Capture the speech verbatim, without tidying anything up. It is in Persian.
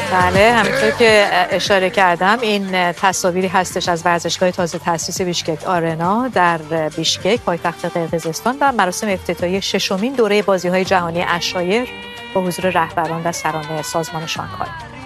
بله، همینطور که اشاره کردم این تصاویری هستش از ورزشگاه تازه تأسیس بیشکک آرنا در بیشکک پایتخت قرقیزستان در مراسم افتتاحیه ششمین دوره بازی‌های جهانی عشایر با حضور رهبران و سران سازمان شانگهای.